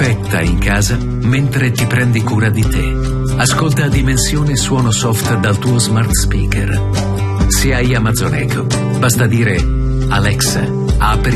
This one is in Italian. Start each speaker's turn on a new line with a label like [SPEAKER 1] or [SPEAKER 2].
[SPEAKER 1] perfetta in casa mentre ti prendi cura di te. Ascolta Dimensione Suono Soft dal tuo smart speaker. Se hai Amazon Echo, basta dire: Alexa, apri